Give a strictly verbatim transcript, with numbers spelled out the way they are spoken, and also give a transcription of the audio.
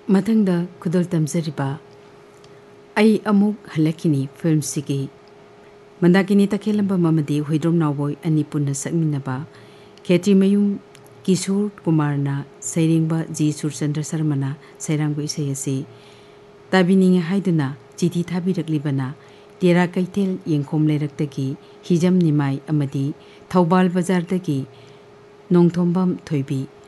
ꯃꯊꯪꯗ ꯈꯨꯗꯣꯜ ꯇꯝꯖꯔꯤꯕ ꯑꯩ ꯑꯃꯨꯛ ꯍꯜꯂꯛꯈꯤꯅꯤ ꯐꯤꯜꯝꯁꯤꯒꯤ ꯃꯟꯗꯥꯀꯤꯅꯤ ꯇꯈꯦꯜꯂꯝꯕ ꯑꯃꯗꯤ ꯍꯨꯏꯗ꯭ꯔꯣꯝ ꯅꯥꯎꯕꯣꯏ ꯑꯅꯤ ꯄꯨꯟꯅ ꯁꯛꯃꯤꯟꯅꯕ ꯈꯦꯇ꯭ꯔꯤꯃꯌꯨꯝ ꯀꯤꯁꯣꯔ ꯀꯨꯃꯥꯔꯅ ꯁꯩꯔꯦꯡꯕ ꯖꯤ ꯁꯨꯔꯆꯟꯗ꯭ꯔ ꯁꯔꯃꯅ ꯁꯩꯔꯥꯡꯕ ꯏꯁꯩ ꯑꯁꯤ ꯇꯥꯕꯤꯅꯤꯡꯉꯦ ꯍꯥꯏꯗꯨꯅ ꯆꯤꯊꯤ ꯊꯥꯕꯤꯔꯛꯂꯤꯕꯅ ꯇꯦꯔꯥ ꯀꯩꯊꯦꯜ ꯌꯦꯡꯈꯣꯝ ꯂꯩꯔꯛꯇꯒꯤ ꯍꯤꯖꯝ ꯅꯤꯃꯥꯏ ꯑꯃꯗꯤ ꯊꯧꯕꯥꯜ ꯕꯖꯥꯔꯗꯒꯤ ꯅꯣꯡꯊꯣꯝꯕꯝ ꯊꯣꯏꯕꯤ